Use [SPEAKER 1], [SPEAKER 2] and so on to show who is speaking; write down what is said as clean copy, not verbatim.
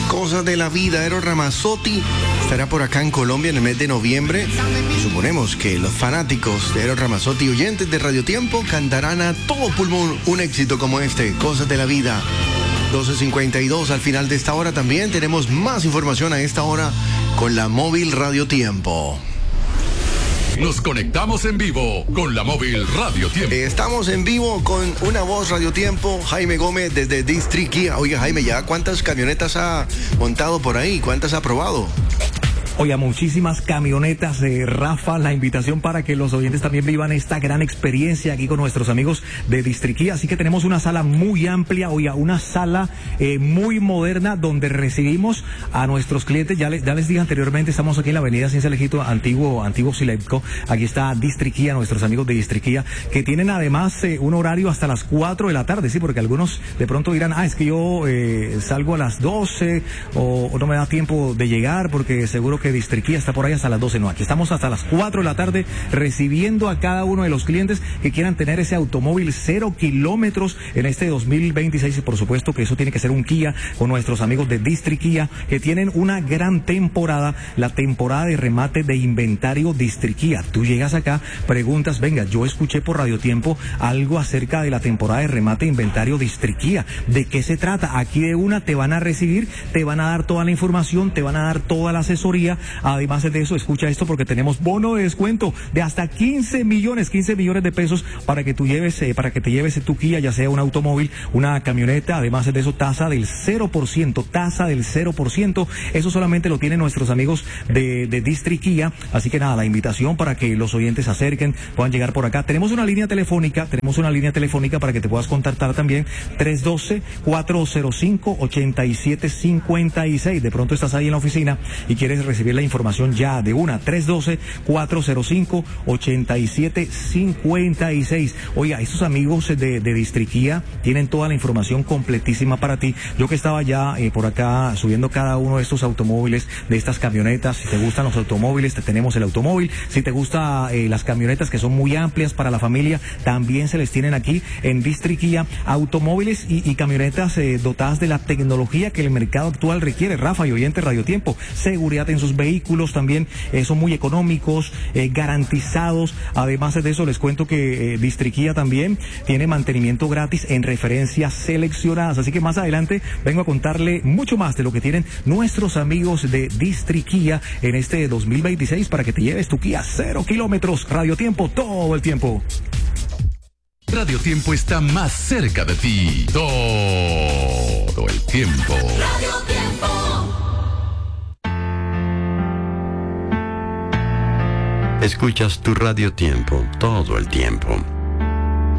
[SPEAKER 1] Cosas de la vida. Eros Ramazzotti estará por acá en Colombia en el mes de noviembre. Suponemos que los fanáticos de Eros Ramazzotti, oyentes de Radio Tiempo, cantarán a todo pulmón un éxito como este, Cosas de la vida. 12:52. Al final de esta hora también tenemos más información a esta hora con la móvil Radio Tiempo.
[SPEAKER 2] Nos conectamos en vivo con la móvil Radio Tiempo.
[SPEAKER 1] Estamos en vivo con una voz Radio Tiempo, Jaime Gómez desde District Kia. Oiga, Jaime, ¿ya cuántas camionetas ha montado por ahí? ¿Cuántas ha probado?
[SPEAKER 3] Oiga, muchísimas camionetas, Rafa, la invitación para que los oyentes también vivan esta gran experiencia aquí con nuestros amigos de Distriquía. Así que tenemos una sala muy amplia, oiga, una sala muy moderna donde recibimos a nuestros clientes. Ya les dije anteriormente, estamos aquí en la avenida Ciencia Legito, antiguo Silepco. Aquí está Distriquía, nuestros amigos de Distriquía, que tienen además un horario hasta las 4 de la tarde, sí, porque algunos de pronto dirán, es que yo salgo a las 12 o no me da tiempo de llegar porque seguro que Distriquía está por ahí hasta las 12. No, aquí estamos hasta las 4 de la tarde recibiendo a cada uno de los clientes que quieran tener ese automóvil 0 kilómetros en este 2026, y por supuesto que eso tiene que ser un Kia con nuestros amigos de Distriquía, que tienen una gran temporada, la temporada de remate de inventario Distriquía. Tú llegas acá, preguntas, venga, yo escuché por Radio Tiempo algo acerca de la temporada de remate de inventario Distriquía. ¿De qué se trata? Aquí de una te van a recibir, te van a dar toda la información, te van a dar toda la asesoría. Además de eso, escucha esto, porque tenemos bono de descuento de hasta 15 millones de pesos para que tú lleves, para que te lleves tu Kia, ya sea un automóvil, una camioneta. Además de eso, tasa del 0%. Eso solamente lo tienen nuestros amigos de District Kia. Así que nada, la invitación para que los oyentes se acerquen, puedan llegar por acá. Tenemos una línea telefónica para que te puedas contactar también, 312-405-8756. De pronto estás ahí en la oficina y quieres recibir la información ya de una, 312-405-8756. Oiga, estos amigos de Distriquía tienen toda la información completísima para ti. Yo que estaba ya por acá subiendo cada uno de estos automóviles, de estas camionetas. Si te gustan los automóviles, te tenemos el automóvil. Si te gustan las camionetas que son muy amplias para la familia, también se les tienen aquí en Distriquía. Automóviles y camionetas dotadas de la tecnología que el mercado actual requiere. Rafa y oyente Radio Tiempo, seguridad en sus vehículos también, son muy económicos, garantizados. Además de eso, les cuento que Distriquía también tiene mantenimiento gratis en referencias seleccionadas. Así que más adelante vengo a contarle mucho más de lo que tienen nuestros amigos de Distriquía en este 2026 para que te lleves tu Kia 0 kilómetros. Radio Tiempo, todo el tiempo.
[SPEAKER 2] Radio Tiempo está más cerca de ti todo el tiempo.
[SPEAKER 4] Radio Tiempo.
[SPEAKER 5] Escuchas tu Radio Tiempo todo el tiempo.